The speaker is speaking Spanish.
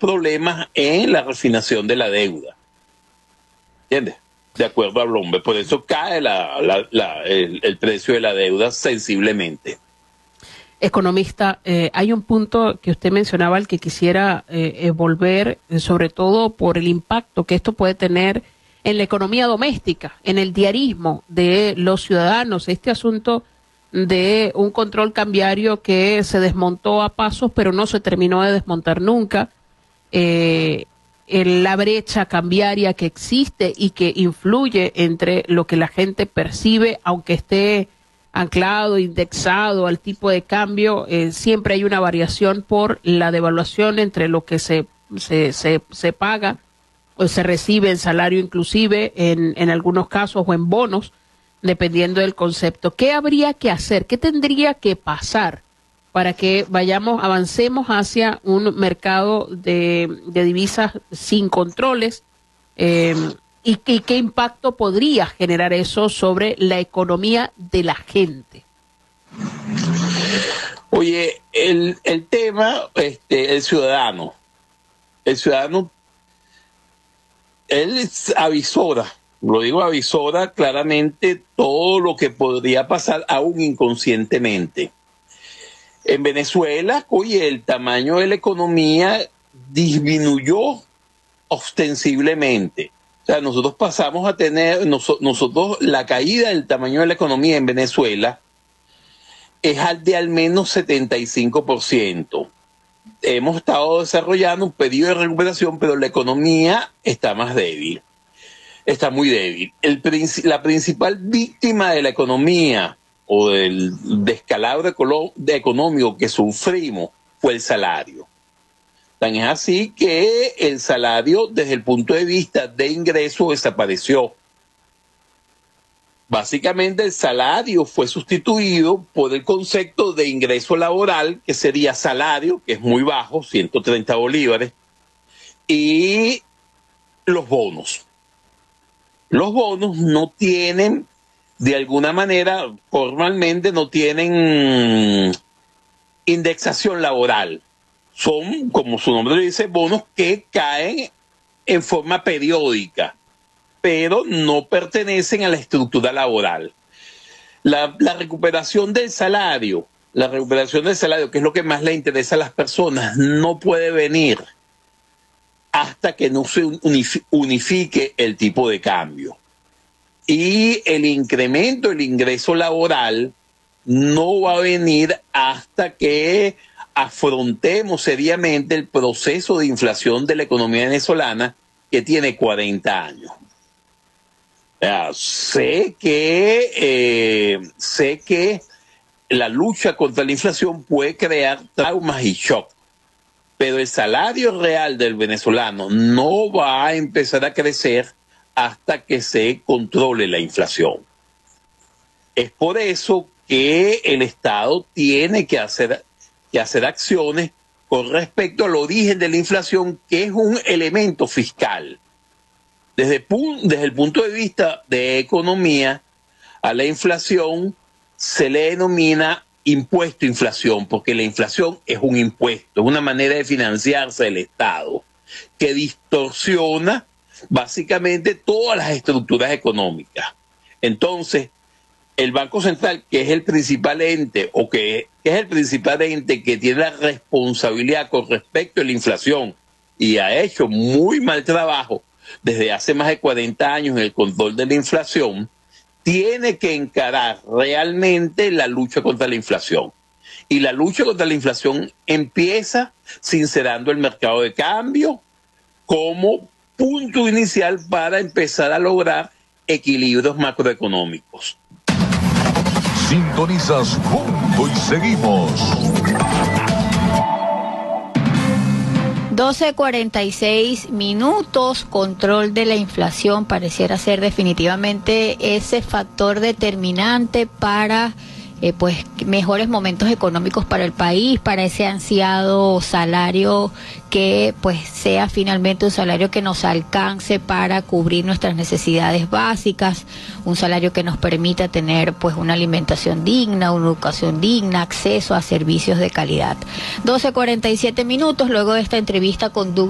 problemas en la refinanciación de la deuda. ¿Entiendes? De acuerdo a Bloomberg. Por eso cae el precio de la deuda sensiblemente. Economista, hay un punto que usted mencionaba al que quisiera volver, sobre todo por el impacto que esto puede tener en la economía doméstica, en el diarismo de los ciudadanos. Este asunto de un control cambiario que se desmontó a pasos, pero no se terminó de desmontar nunca. La brecha cambiaria que existe y que influye entre lo que la gente percibe, aunque esté anclado, indexado al tipo de cambio, siempre hay una variación por la devaluación entre lo que se paga o se recibe en salario inclusive en algunos casos o en bonos, dependiendo del concepto. ¿Qué habría que hacer? ¿Qué tendría que pasar para que avancemos hacia un mercado de divisas sin controles? ¿Y qué impacto podría generar eso sobre la economía de la gente? Oye, el tema, el ciudadano, él avisora, lo digo avisora claramente todo lo que podría pasar aún inconscientemente. En Venezuela, oye, el tamaño de la economía disminuyó ostensiblemente. O sea, nosotros pasamos a tener, nosotros la caída del tamaño de la economía en Venezuela es de al menos 75%. Hemos estado desarrollando un periodo de recuperación, pero la economía está más débil, está muy débil. La principal víctima de la economía o del descalabro económico que sufrimos fue el salario. Tan es así que el salario, desde el punto de vista de ingreso, desapareció. Básicamente el salario fue sustituido por el concepto de ingreso laboral, que sería salario, que es muy bajo, 130 bolívares, y los bonos. Los bonos no tienen, de alguna manera, formalmente no tienen indexación laboral. Son, como su nombre lo dice, bonos que caen en forma periódica, pero no pertenecen a la estructura laboral. La recuperación del salario, que es lo que más le interesa a las personas, no puede venir hasta que no se unifique el tipo de cambio. Y el incremento del ingreso laboral no va a venir hasta que afrontemos seriamente el proceso de inflación de la economía venezolana, que tiene 40 años. Sé que la lucha contra la inflación puede crear traumas y shock, pero el salario real del venezolano no va a empezar a crecer hasta que se controle la inflación. Es por eso que el Estado tiene que hacer acciones con respecto al origen de la inflación, que es un elemento fiscal. Desde el punto de vista de economía, a la inflación se le denomina impuesto a inflación, porque la inflación es un impuesto, es una manera de financiarse del Estado, que distorsiona básicamente todas las estructuras económicas. Entonces, el Banco Central, que es el principal ente, que tiene la responsabilidad con respecto a la inflación, y ha hecho muy mal trabajo desde hace más de 40 años en el control de la inflación, tiene que encarar realmente la lucha contra la inflación. Y la lucha contra la inflación empieza sincerando el mercado de cambio como punto inicial para empezar a lograr equilibrios macroeconómicos. Sintonizas Punto y seguimos. 12:46, control de la inflación pareciera ser definitivamente ese factor determinante para mejores momentos económicos para el país, para ese ansiado salario que sea finalmente un salario que nos alcance para cubrir nuestras necesidades básicas, un salario que nos permita tener una alimentación digna, una educación digna, acceso a servicios de calidad. 12:47, luego de esta entrevista con